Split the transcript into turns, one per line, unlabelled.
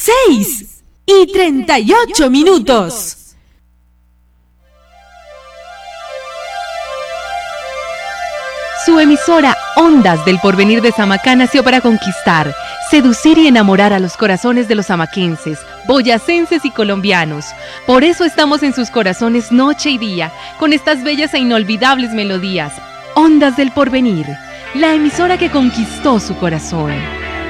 6:38.
Su emisora Ondas del Porvenir de Samacá nació para conquistar, seducir y enamorar a los corazones de los samaquenses, boyacenses y colombianos. Por eso estamos en sus corazones noche y día, con estas bellas e inolvidables melodías. Ondas del Porvenir, la emisora que conquistó su corazón.